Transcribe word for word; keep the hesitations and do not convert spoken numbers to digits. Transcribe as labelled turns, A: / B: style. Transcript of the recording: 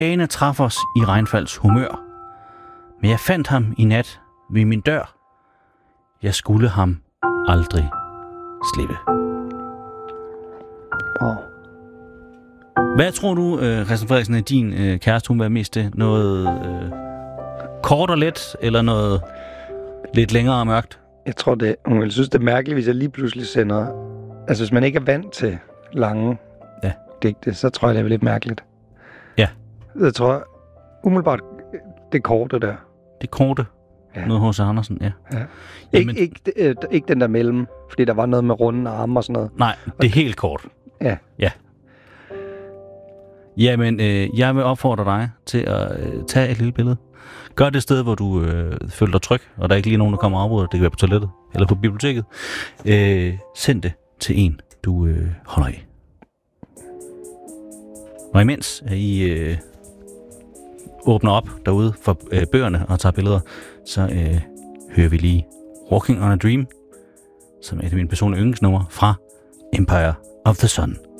A: Ane traf os i Reinfeldts humør. Men jeg fandt ham i nat ved min dør. Jeg skulle ham aldrig slippe.
B: Wow.
A: Hvad tror du, øh, Christian Frederiksen, at din øh, kæreste, hun var mest til? Noget øh, kort og let, eller noget lidt længere og mørkt?
B: Jeg tror, det, hun ville synes, det er mærkeligt, hvis jeg lige pludselig sender... Altså, hvis man ikke er vant til lange
A: ja. digte,
B: så tror jeg, det er lidt mærkeligt.
A: Ja.
B: Jeg tror umiddelbart, det korte der.
A: Det korte? Ja. Noget H C Andersen, ja.
B: ja. Jamen, ikke, ikke, øh, ikke den der mellem, fordi der var noget med runde arme og sådan noget.
A: Nej, det er helt kort.
B: Ja.
A: Ja. Jamen, øh, jeg vil opfordre dig til at øh, tage et lille billede. Gør det sted, hvor du øh, føler dig tryg, og der er ikke lige nogen, der kommer og afbryder. Det kan være på toilettet eller på biblioteket. Øh, send det til en, du øh, holder af. Og imens I øh, åbner op derude for øh, bøgerne og tager billeder, så øh, hører vi lige Walking on a Dream, som er et af mine personlige yndlingsnumre fra Empire of the Sun.